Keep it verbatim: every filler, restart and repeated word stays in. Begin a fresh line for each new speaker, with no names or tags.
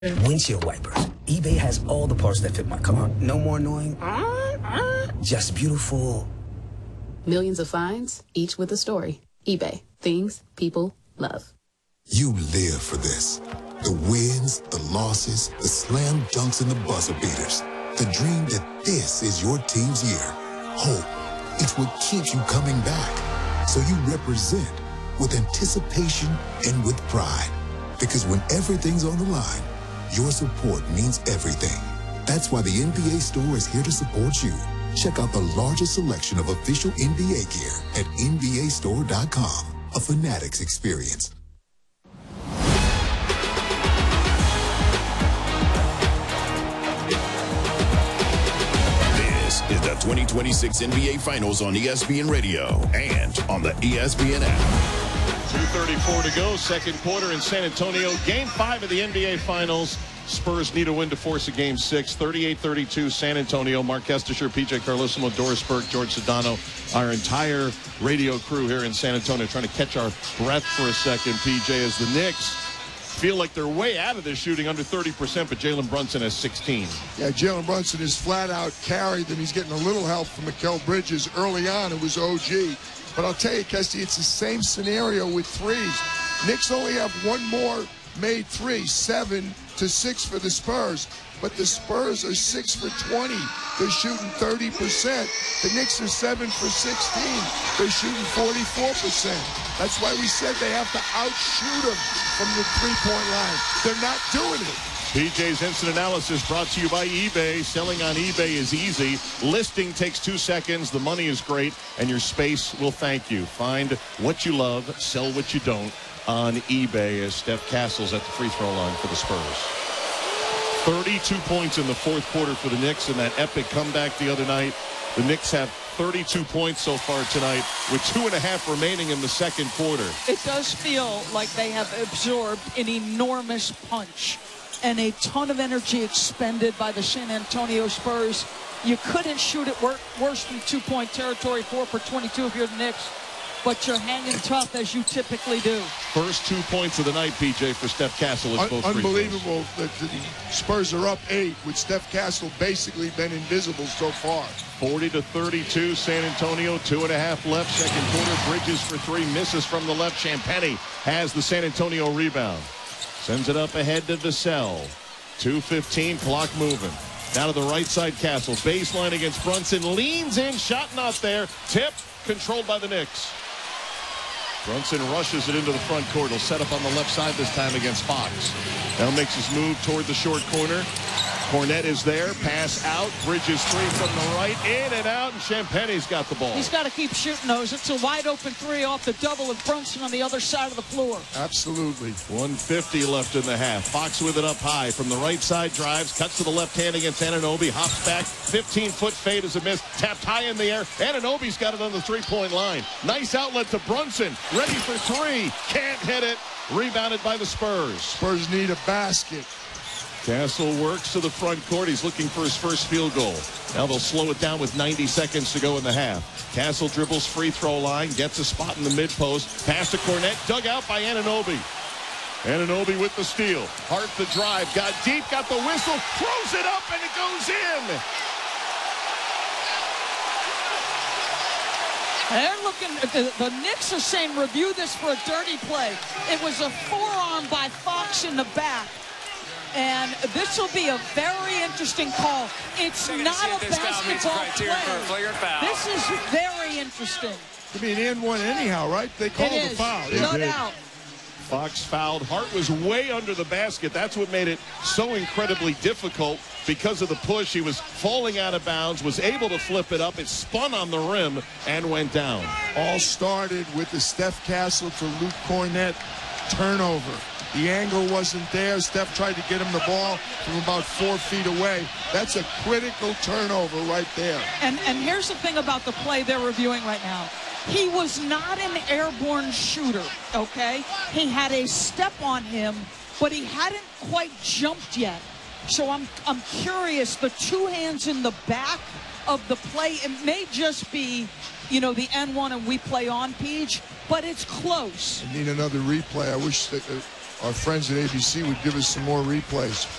Windshield wipers. eBay has all the parts that fit my car. No more annoying. Just beautiful.
Millions of finds, each with a story. eBay. Things people love.
You live for this. The wins, the losses, the slam dunks, and the buzzer beaters. The dream that this is your team's year. Hope. It's what keeps you coming back. So you represent with anticipation and with pride. Because when everything's on the line, your support means everything. That's why the N B A store is here to support you. Check out the largest selection of official N B A gear at N B A store dot com. A Fanatics experience.
This is the twenty twenty-six N B A Finals on E S P N Radio and on the E S P N app.
two thirty-four to go, second quarter in San Antonio. Game five of the N B A Finals. Spurs need a win to force a game six. thirty-eight thirty-two, San Antonio. Mark Kestisher, P J Carlesimo, Doris Burke, George Sedano, our entire radio crew here in San Antonio trying to catch our breath for a second, P J, as the Knicks feel like they're way out of this shooting, under thirty percent, but Jalen Brunson has sixteen.
Yeah, Jalen Brunson is flat out carried, and he's getting a little help from Mikal Bridges. Early on, it was O G. But I'll tell you, Kesty, it's the same scenario with threes. Knicks only have one more made three, seven to six for the Spurs. But the Spurs are six for twenty. They're shooting thirty percent. The Knicks are seven for sixteen. They're shooting forty-four percent. That's why we said they have to outshoot them from the three-point line. They're not doing it.
P J's Instant Analysis brought to you by eBay. Selling on eBay is easy. Listing takes two seconds. The money is great, and your space will thank you. Find what you love, sell what you don't on eBay, as Steph Castle's at the free throw line for the Spurs. thirty-two points in the fourth quarter for the Knicks in that epic comeback the other night. The Knicks have thirty-two points so far tonight with two and a half remaining in the second quarter.
It does feel like they have absorbed an enormous punch and a ton of energy expended by the San Antonio Spurs. You couldn't shoot it wor worse than two-point territory, four for twenty-two if you're the Knicks, but you're hanging tough as you typically do.
First two points of the night, P J, for Steph Castle.
Un
both
unbelievable that the Spurs are up eight, with Steph Castle basically been invisible so far.
forty to thirty-two, San Antonio, two and a half left, second quarter. Bridges for three, misses from the left. Champagnie has the San Antonio rebound. Sends it up ahead to Vassell. two fifteen, clock moving. Down to the right side, Castle. Baseline against Brunson. Leans in, shot not there. Tip, controlled by the Knicks. Brunson rushes it into the front court. He'll set up on the left side this time against Fox. Now makes his move toward the short corner. Cornette is there. Pass out. Bridges three from the right. In and out. And Champagnie's got the ball.
He's got to keep shooting those. It's a wide open three off the double with Brunson on the other side of the floor.
Absolutely.
one fifty left in the half. Fox with it up high. From the right side, drives. Cuts to the left hand against Anunoby. Hops back. fifteen-foot fade is a miss. Tapped high in the air. Anunoby's got it on the three-point line. Nice outlet to Brunson. Ready for three. Can't hit it. Rebounded by the Spurs.
Spurs need a basket.
Castle works to the front court. He's looking for his first field goal. Now they'll slow it down with ninety seconds to go in the half. Castle dribbles free throw line, gets a spot in the mid post. Pass to Cornette, dug out by Anunoby. Anunoby with the steal. Hart the drive, got deep, got the whistle, throws it up, and it goes in.
They're looking, the, the Knicks are saying review this for a dirty play. It was a forearm by Fox in the back. And this will be a very interesting call. It's not a basketball play. This is very interesting.
Could be an and one anyhow, right? They called the foul.
No doubt.
Fox fouled. Hart was way under the basket. That's what made it so incredibly difficult. Because of the push, he was falling out of bounds, was able to flip it up. It spun on the rim and went down.
All started with the Steph Castle to Luke Cornette turnover. The angle wasn't there. Steph tried to get him the ball from about four feet away. That's a critical turnover right there.
And, and here's the thing about the play they're reviewing right now. He was not an airborne shooter, okay? He had a step on him, but he hadn't quite jumped yet. So I'm, I'm curious, the two hands in the back of the play, it may just be, you know, the N one and we play on, Peach, but it's close.
I need another replay. I wish that... Uh, our friends at A B C would give us some more replays.